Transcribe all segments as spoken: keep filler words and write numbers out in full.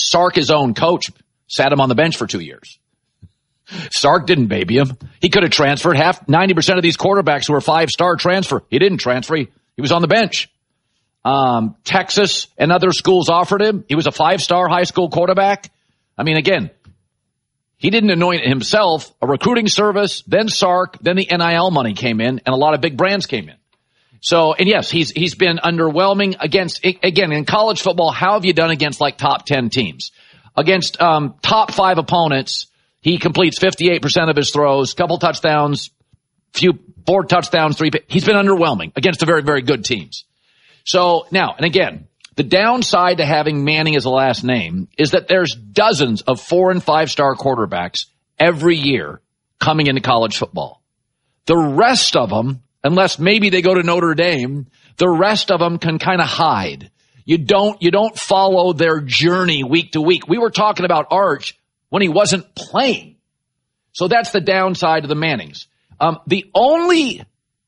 Sark, his own coach, sat him on the bench for two years. Sark didn't baby him. He could have transferred. Half, ninety percent of these quarterbacks who were five-star transfer. He didn't transfer. He, he was on the bench. Um, Texas and other schools offered him. He was a five-star high school quarterback. I mean, again, he didn't anoint himself. A recruiting service, then Sark, then the N I L money came in, and a lot of big brands came in. So, and yes, he's he's been underwhelming against, again, in college football, how have you done against like top ten teams? Against um top five opponents, he completes fifty-eight percent of his throws, couple touchdowns, few four touchdowns, three. He's been underwhelming against the very, very good teams. So now, and again, the downside to having Manning as a last name is that there's dozens of four and five star quarterbacks every year coming into college football. The rest of them, unless maybe they go to Notre Dame, the rest of them can kind of hide. You don't, you don't follow their journey week to week. We were talking about Arch when he wasn't playing. So that's the downside of the Mannings. Um, the only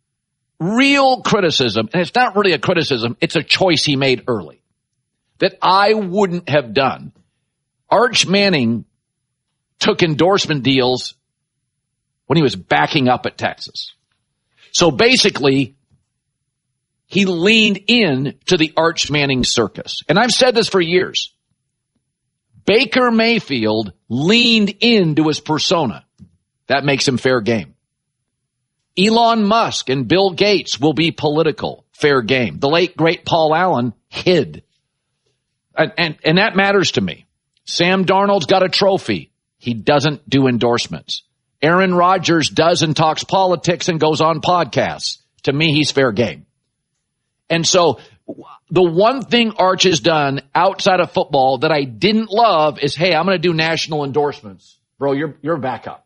real criticism, and it's not really a criticism, it's a choice he made early, that I wouldn't have done. Arch Manning took endorsement deals when he was backing up at Texas. So basically, he leaned in to the Arch Manning circus. And I've said this for years. Baker Mayfield leaned into his persona. That makes him fair game. Elon Musk and Bill Gates will be political, fair game. The late, great Paul Allen hid. And, and, and that matters to me. Sam Darnold's got a trophy. He doesn't do endorsements. Aaron Rodgers does and talks politics and goes on podcasts. To me, he's fair game. And so the one thing Arch has done outside of football that I didn't love is, hey, I'm going to do national endorsements. Bro, you're, you're back up.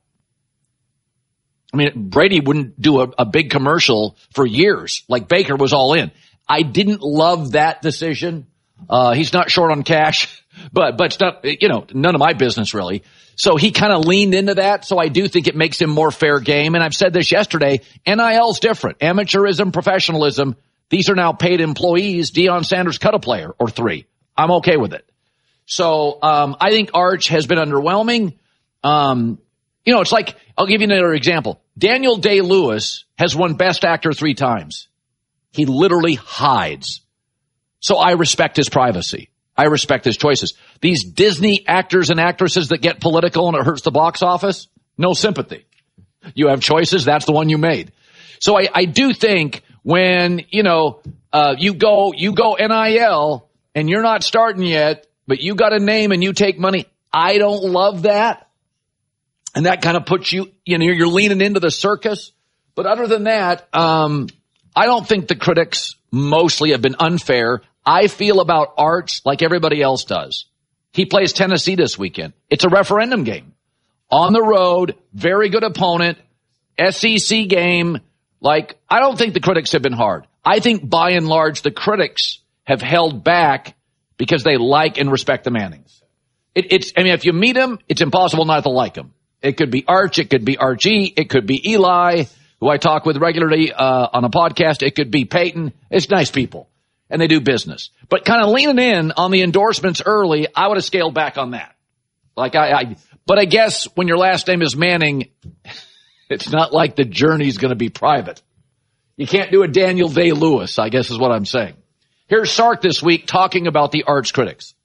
I mean, Brady wouldn't do a, a big commercial for years, like Baker was all in. I didn't love that decision. Uh, he's not short on cash, but, but it's not, you know, none of my business really. So he kind of leaned into that. So I do think it makes him more fair game. And I've said this yesterday, N I L's different. Amateurism, professionalism. These are now paid employees. Deion Sanders cut a player or three. I'm okay with it. So, um, I think Arch has been underwhelming. Um, you know, it's like, I'll give you another example. Daniel Day-Lewis has won Best Actor three times. He literally hides. So I respect his privacy. I respect his choices. These Disney actors and actresses that get political and it hurts the box office, no sympathy. You have choices. That's the one you made. So I, I do think when, you know, uh, you go, you go N I L and you're not starting yet, but you got a name and you take money. I don't love that. And that kind of puts you, you know, you're leaning into the circus. But other than that, um, I don't think the critics mostly have been unfair. I feel about Arch like everybody else does. He plays Tennessee this weekend. It's a referendum game. On the road, very good opponent, S E C game. Like, I don't think the critics have been hard. I think by and large, the critics have held back because they like and respect the Mannings. It, it's, I mean, if you meet them, it's impossible not to like them. It could be Arch. It could be Archie. It could be Eli, who I talk with regularly uh, on a podcast. It could be Peyton. It's nice people, and they do business. But kind of leaning in on the endorsements early, I would have scaled back on that. Like I, I but I guess when your last name is Manning, it's not like the journey's going to be private. You can't do a Daniel Day-Lewis, I guess is what I'm saying. Here's Sark this week talking about the Arch critics.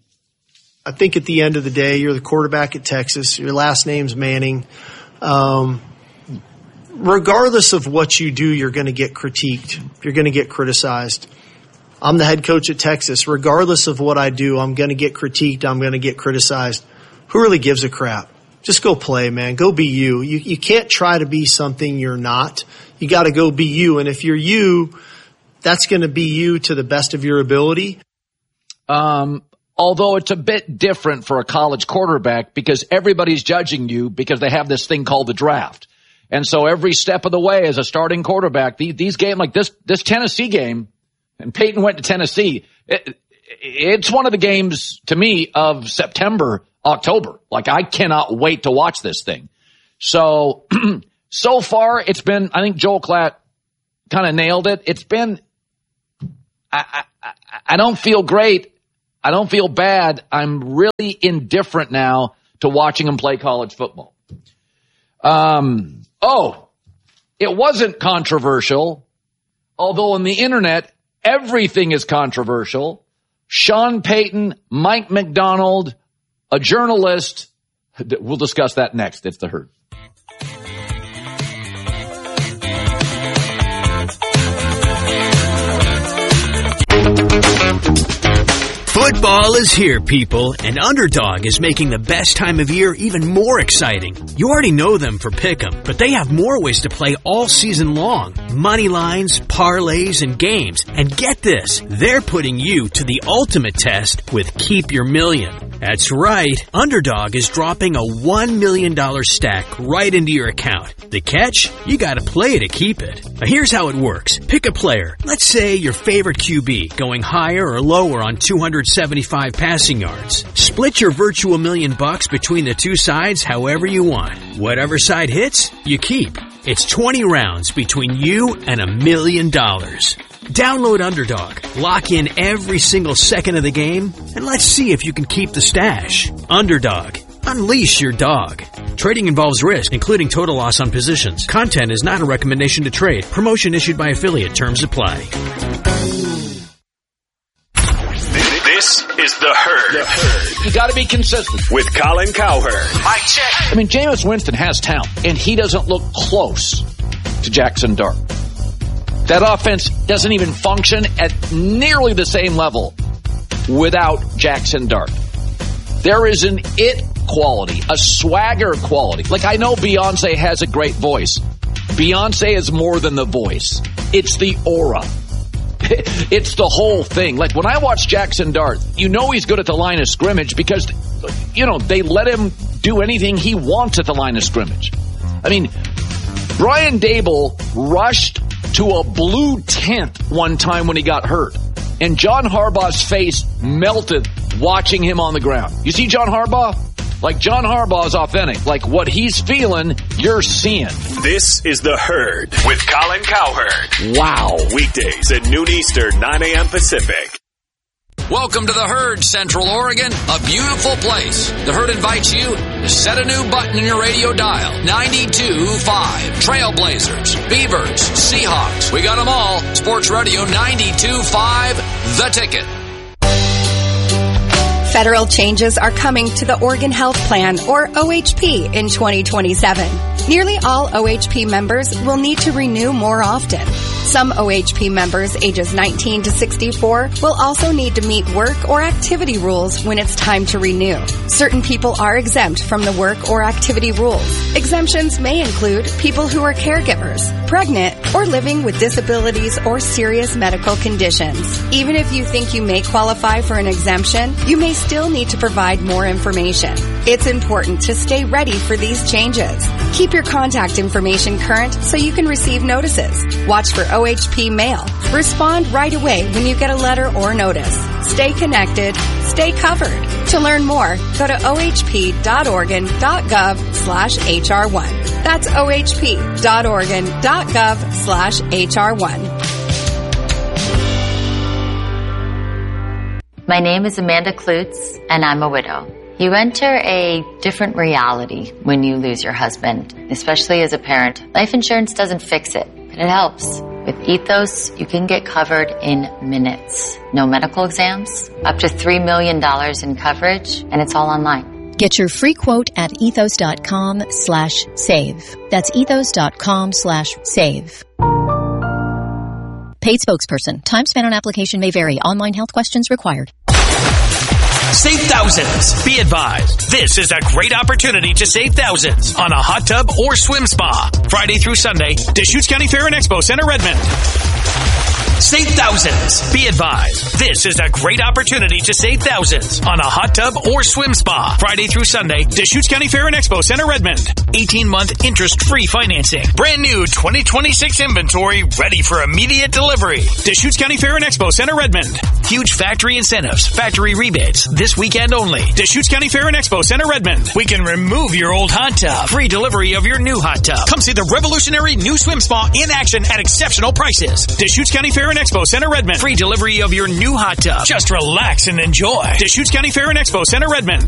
I think at the end of the day, you're the quarterback at Texas. Your last name's Manning. Um, regardless of what you do, you're going to get critiqued. You're going to get criticized. I'm the head coach at Texas. Regardless of what I do, I'm going to get critiqued. I'm going to get criticized. Who really gives a crap? Just go play, man. Go be you. You, you can't try to be something you're not. You got to go be you. And if you're you, that's going to be you to the best of your ability. Um, Although it's a bit different for a college quarterback because everybody's judging you because they have this thing called the draft. And so every step of the way as a starting quarterback, these, these games like this, this Tennessee game, and Peyton went to Tennessee, it, it's one of the games to me of September, October. Like I cannot wait to watch this thing. So, so far it's been, I think Joel Klatt kind of nailed it. It's been, I, I, I don't feel great I don't feel bad. I'm really indifferent now to watching him play college football. Um, oh, it wasn't controversial, although on the internet, everything is controversial. Sean Payton, Mike McDonald, a journalist. We'll discuss that next. It's The Herd. Football is here, people, and Underdog is making the best time of year even more exciting. You already know them for Pick'em, but they have more ways to play all season long. Money lines, parlays, and games. And get this, they're putting you to the ultimate test with Keep Your Million. That's right, Underdog is dropping a one million dollars stack right into your account. The catch? You gotta play to keep it. Now here's how it works. Pick a player. Let's say your favorite Q B, going higher or lower on two hundred seventy-five passing yards. Split your virtual million bucks between the two sides however you want. Whatever side hits, you keep. It's twenty rounds between you and a million dollars. Download Underdog, lock in every single second of the game, and let's see if you can keep the stash. Underdog. Unleash your dog. Trading involves risk, including total loss on positions. Content is not a recommendation to trade. Promotion issued by affiliate. Terms apply. This is The Herd. The Herd. You got to be consistent. With Colin Cowherd. Mike check. I mean, Jameis Winston has talent, and he doesn't look close to Jackson Dart. That offense doesn't even function at nearly the same level without Jackson Dart. There is an it quality, a swagger quality. Like, I know Beyonce has a great voice. Beyonce is more than the voice. It's the aura. It's the whole thing. Like, when I watch Jackson Dart, you know he's good at the line of scrimmage because, you know, they let him do anything he wants at the line of scrimmage. I mean, Brian Dable rushed to a blue tent one time when he got hurt. And John Harbaugh's face melted watching him on the ground. You see John Harbaugh? Like, John Harbaugh is authentic. Like, what he's feeling, you're seeing. This is The Herd with Colin Cowherd. Wow. Weekdays at noon Eastern, nine a.m. Pacific. Welcome to The Herd, Central Oregon, a beautiful place. The Herd invites you to set a new button in your radio dial. ninety-two point five. Trailblazers, Beavers, Seahawks. We got them all. Sports Radio ninety-two point five, The Ticket. Federal changes are coming to the Oregon Health Plan, or O H P, in twenty twenty-seven. Nearly all O H P members will need to renew more often. Some O H P members ages nineteen to sixty-four will also need to meet work or activity rules when it's time to renew. Certain people are exempt from the work or activity rules. Exemptions may include people who are caregivers, pregnant, or living with disabilities or serious medical conditions. Even if you think you may qualify for an exemption, you may still need to provide more information. It's important to stay ready for these changes. Keep your contact information current so you can receive notices. Watch for O H P mail. Respond right away when you get a letter or notice. Stay connected. Stay covered. To learn more, go to ohp.oregon.gov slash HR1. That's ohp.oregon.gov slash HR1. My name is Amanda Klutz, and I'm a widow. You enter a different reality when you lose your husband, especially as a parent. Life insurance doesn't fix it, but it helps. With Ethos, you can get covered in minutes. No medical exams, up to three million dollars in coverage, and it's all online. Get your free quote at ethos.com slash save. That's ethos.com slash save. Paid spokesperson. Time spent on application may vary. Online health questions required. Save thousands. Be advised, this is a great opportunity to save thousands on a hot tub or swim spa. Friday through Sunday, Deschutes County Fair and Expo Center, Redmond. Save thousands. Be advised, this is a great opportunity to save thousands on a hot tub or swim spa. Friday through Sunday, Deschutes County Fair and Expo Center, Redmond. eighteen-month interest-free financing. Brand new twenty twenty-six inventory ready for immediate delivery. Deschutes County Fair and Expo Center, Redmond. Huge factory incentives, factory rebates, this weekend only. Deschutes County Fair and Expo Center, Redmond. We can remove your old hot tub. Free delivery of your new hot tub. Come see the revolutionary new swim spa in action at exceptional prices. Deschutes County Fair Fair and Expo Center, Redmond. Free delivery of your new hot tub. Just relax and enjoy. Deschutes County Fair and Expo Center, Redmond.